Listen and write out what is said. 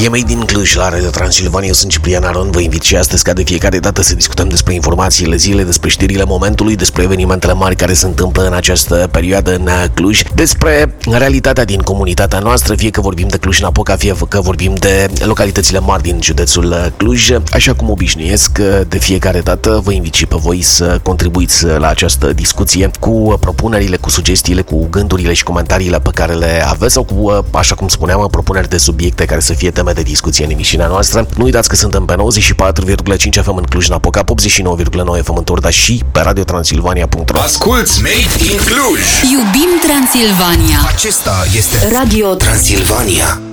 E Made din Cluj la Radio Transilvania, eu sunt Ciprian Aron, vă invit și astăzi ca de fiecare dată să discutăm despre informațiile zilei, despre știrile momentului, despre evenimentele mari care se întâmplă în această perioadă în Cluj, despre realitatea din comunitatea noastră, fie că vorbim de Cluj-Napoca, fie că vorbim de localitățile mari din județul Cluj. Așa cum obișnuiesc, de fiecare dată vă invit și pe voi să contribuiți la această discuție cu propunerile, cu sugestiile, cu gândurile și comentariile pe care le aveți sau cu, așa cum spuneam, propuneri de subiecte care să fie teme de discuție în emisiunea noastră. Nu uitați că suntem pe 94,5 FM în Cluj-Napoca, 89,9 FM în Turda și pe radiotransilvania.ro. Asculți Made in Cluj! Iubim Transilvania! Acesta este Radio Transilvania.